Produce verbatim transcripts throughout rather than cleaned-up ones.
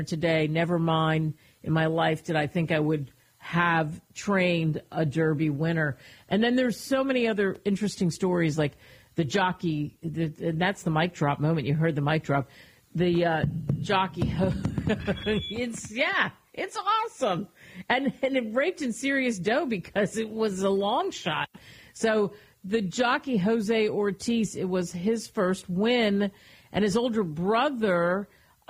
today. Never mind, in my life did I think I would have trained a Derby winner. And then there's so many other interesting stories, like the jockey, the, and that's the mic drop moment. You heard the mic drop. The uh, jockey, it's, yeah, it's awesome. And, and it raked in serious dough because it was a long shot. So the jockey, Jose Ortiz, it was his first win. And his older brother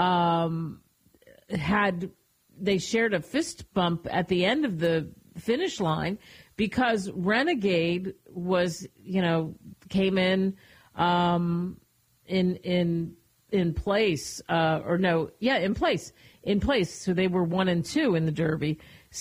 um, had, they shared a fist bump at the end of the finish line because Renegade was, you know, came in um, in in in place, uh, or no, yeah, in place, in place. So they were one and two in the Derby.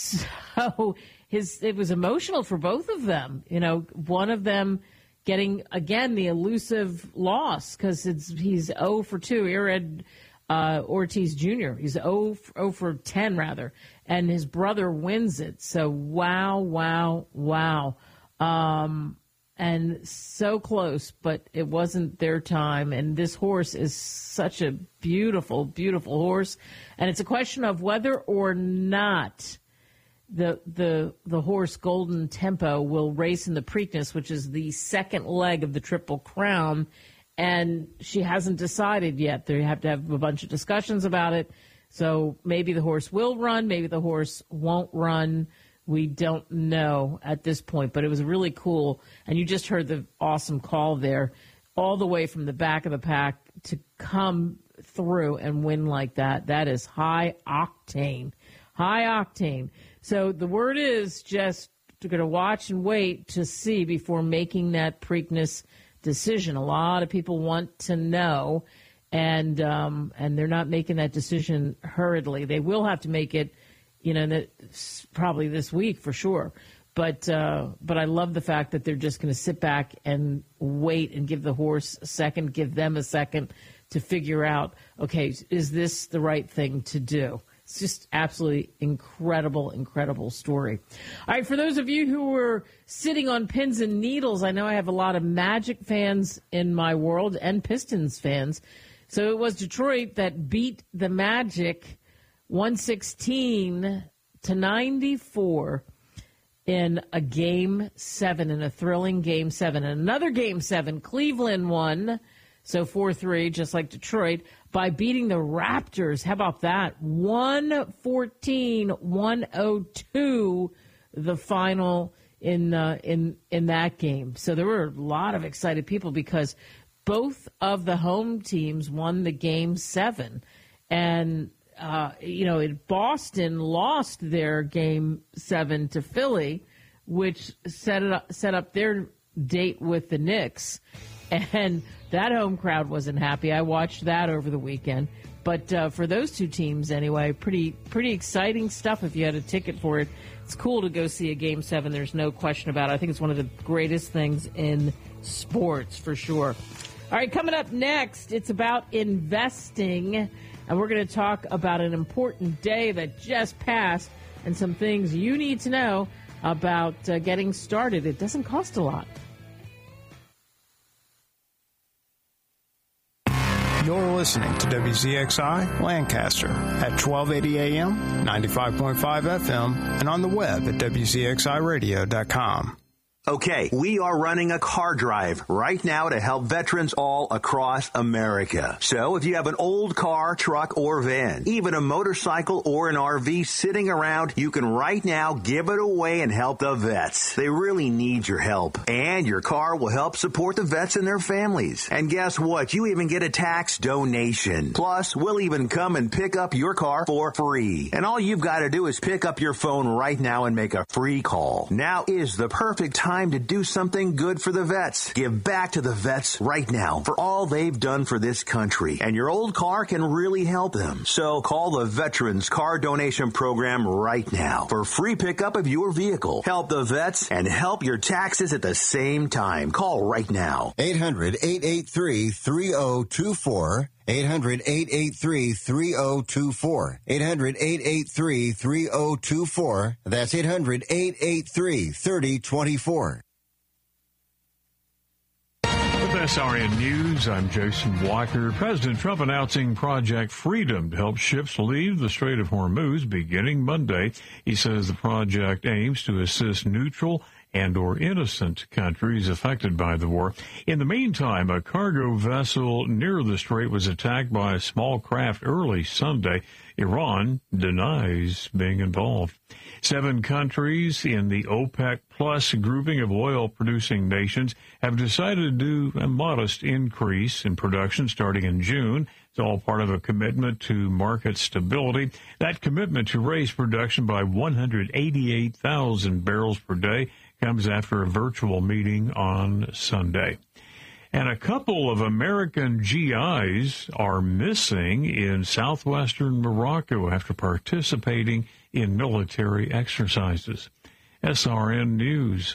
So his it was emotional for both of them. You know, one of them getting, again, the elusive loss because it's he's oh for two. Irad uh, Ortiz Junior He's oh for ten, rather, and his brother wins it. So wow, wow, wow. Um, and so close, but it wasn't their time. And this horse is such a beautiful, beautiful horse. And it's a question of whether or not the the the horse Golden Tempo will race in the Preakness, which is the second leg of the Triple Crown, and she hasn't decided yet. They have to have a bunch of discussions about it. So maybe the horse will run, maybe the horse won't run. We don't know at this point, but it was really cool. And you just heard the awesome call there, all the way from the back of the pack to come through and win like that. That is high octane, high octane. So the word is just going to watch and wait to see before making that Preakness decision. A lot of people want to know, and um, and they're not making that decision hurriedly. They will have to make it, you know, probably this week for sure. But uh, but I love the fact that they're just going to sit back and wait and give the horse a second, give them a second to figure out, okay, is this the right thing to do? It's just absolutely incredible, incredible story. All right, for those of you who were sitting on pins and needles, I know I have a lot of Magic fans in my world and Pistons fans. So it was Detroit that beat the Magic one sixteen to ninety-four in a game seven, in a thrilling game seven. And another game seven, Cleveland won, so four three, just like Detroit, by beating the Raptors. How about that? one fourteen one oh two, the final in uh, in in that game. So there were a lot of excited people because both of the home teams won the game seven. And Uh, you know, Boston lost their game seven to Philly, which set it up, set up their date with the Knicks, and that home crowd wasn't happy. I watched that over the weekend. But uh, for those two teams, anyway, pretty pretty exciting stuff. If you had a ticket for it, it's cool to go see a game seven. There's no question about it. I think it's one of the greatest things in sports for sure. All right, coming up next, it's about investing. And we're going to talk about an important day that just passed and some things you need to know about uh, getting started. It doesn't cost a lot. You're listening to W Z X I Lancaster at twelve eighty A M, ninety-five point five F M, and on the web at W Z X I radio dot com. Okay, we are running a car drive right now to help veterans all across America. So if you have an old car, truck, or van, even a motorcycle or an R V sitting around, you can right now give it away and help the vets. They really need your help. And your car will help support the vets and their families. And guess what? You even get a tax donation. Plus, we'll even come and pick up your car for free. And all you've got to do is pick up your phone right now and make a free call. Now is the perfect time Time to do something good for the vets. Give back to the vets right now for all they've done for this country. And your old car can really help them. So call the Veterans Car Donation Program right now for free pickup of your vehicle. Help the vets and help your taxes at the same time. Call right now. eight hundred, eight eight three, three oh two four. eight hundred, eight eight three, three oh two four. eight hundred, eight eight three, three oh two four. That's eight hundred, eight eight three, three oh two four. The S R N News, I'm Jason Walker. President Trump announcing Project Freedom to help ships leave the Strait of Hormuz beginning Monday. He says the project aims to assist neutral and or innocent countries affected by the war. In the meantime, a cargo vessel near the strait was attacked by a small craft early Sunday. Iran denies being involved. Seven countries in the OPEC Plus grouping of oil-producing nations have decided to do a modest increase in production starting in June. It's all part of a commitment to market stability. That commitment to raise production by one hundred eighty-eight thousand barrels per day comes after a virtual meeting on Sunday. And a couple of American G Is are missing in southwestern Morocco after participating in military exercises. S R N News.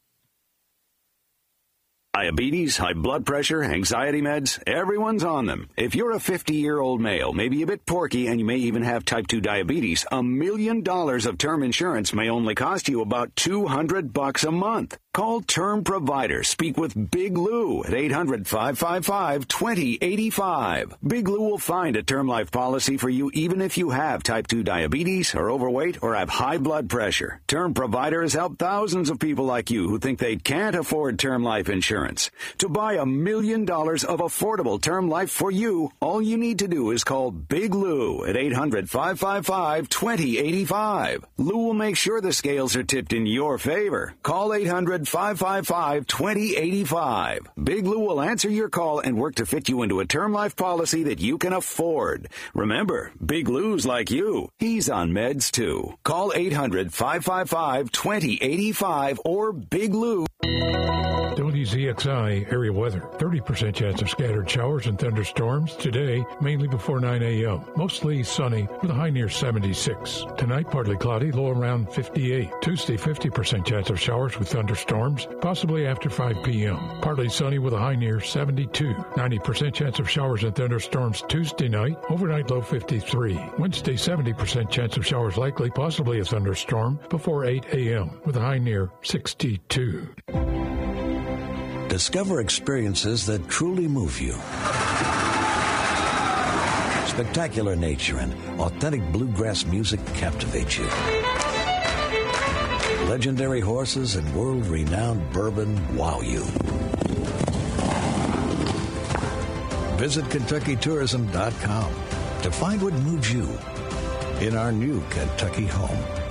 Diabetes, high blood pressure, anxiety meds, everyone's on them. If you're a fifty-year-old male, maybe a bit porky, and you may even have type two diabetes, a million dollars of term insurance may only cost you about two hundred bucks a month. Call Term Provider. Speak with Big Lou at eight hundred, five five five, two zero eight five. Big Lou will find a term life policy for you even if you have type two diabetes, are overweight, or have high blood pressure. Term Provider has helped thousands of people like you who think they can't afford term life insurance. To buy a million dollars of affordable term life for you, all you need to do is call Big Lou at eight hundred, five five five, two zero eight five. Lou will make sure the scales are tipped in your favor. Call eight hundred, five five five, two zero eight five. Big Lou will answer your call and work to fit you into a term life policy that you can afford. Remember, Big Lou's like you. He's on meds too. Call eight hundred, five five five, two zero eight five or Big Lou. W Z X I area weather. thirty percent chance of scattered showers and thunderstorms today, mainly before nine a.m. Mostly sunny with a high near seventy-six. Tonight, partly cloudy, low around fifty-eight. Tuesday, fifty percent chance of showers with thunderstorms, possibly after five p.m. Partly sunny with a high near seventy-two. ninety percent chance of showers and thunderstorms Tuesday night, overnight low fifty-three. Wednesday, seventy percent chance of showers likely, possibly a thunderstorm, before eight a.m. with a high near sixty-two. Discover experiences that truly move you. Spectacular nature and authentic bluegrass music captivate you. Legendary horses and world-renowned bourbon wow you. Visit Kentucky Tourism dot com to find what moves you in our new Kentucky home.